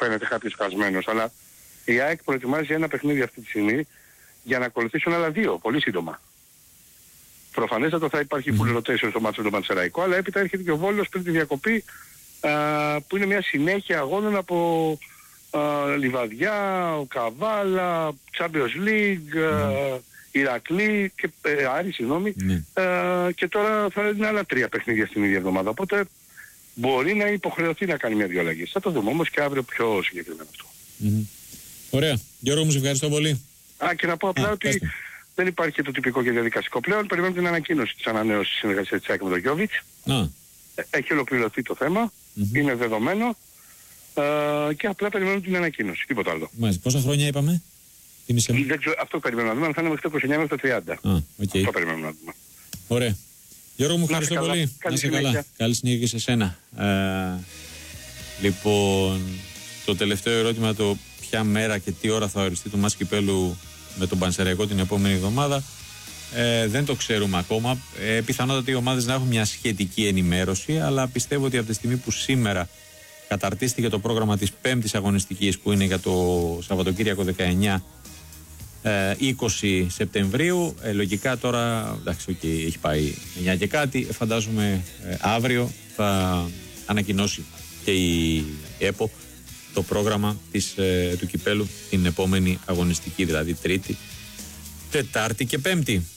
φαίνεται κάποιος χασμένος, αλλά η ΑΕΚ προετοιμάζει ένα παιχνίδι αυτή τη στιγμή για να ακολουθήσουν άλλα δύο, πολύ σύντομα. Προφανέστατα θα υπάρχει full rotation στο μάτσο του Πανσεραϊκό, αλλά έπειτα έρχεται και ο Βόλος πριν τη διακοπή, που είναι μια συνέχεια αγώνων από Λιβαδιά, Καβάλα, Champions League, Ηρακλή και Άρη, συγγνώμη, και τώρα θα είναι άλλα 3 παιχνίδια στην ίδια εβδομάδα. Οπότε μπορεί να υποχρεωθεί να κάνει μια-δυο αλλαγές. Θα το δούμε όμως και αύριο πιο συγκεκριμένα αυτό. Ωραία. Γιώργο μου, σε ευχαριστώ πολύ. Και να πω απλά ότι δεν υπάρχει και το τυπικό και διαδικαστικό πλέον. Περιμένουμε την ανακοίνωση της ανανέωσης συνεργασίας της ΑΕΚ με τον Γιώβιτς. Έχει ολοκληρωθεί το θέμα. Είναι δεδομένο. Και απλά περιμένουμε την ανακοίνωση. Τίποτα άλλο. Μάλιστα. Πόσα χρόνια είπαμε? Αυτό περιμένουμε να δούμε. Αν θα είναι μέχρι το 29 μέχρι το 30. Αυτό περιμένουμε να δούμε. Ωραία. Γιώργο μου, ευχαριστώ πολύ. Να είσαι καλά. Καλή συνέχεια και σε σένα. Λοιπόν, το τελευταίο ερώτημα, το ποια μέρα και τι ώρα θα οριστεί το μάτς κυπέλλου με τον Πανσεραϊκό την επόμενη εβδομάδα, δεν το ξέρουμε ακόμα. Πιθανότατα οι ομάδες να έχουν μια σχετική ενημέρωση, αλλά πιστεύω ότι από τη στιγμή που σήμερα καταρτίστηκε το πρόγραμμα της 5ης αγωνιστικής, που είναι για το Σαββατοκύριακο 19-20 Σεπτεμβρίου, λογικά τώρα, εντάξει, έχει πάει 9 και κάτι, φαντάζομαι αύριο θα ανακοινώσει και η ΕΠΟ το πρόγραμμα του κυπέλου την επόμενη αγωνιστική, δηλαδή Τρίτη, Τετάρτη και Πέμπτη.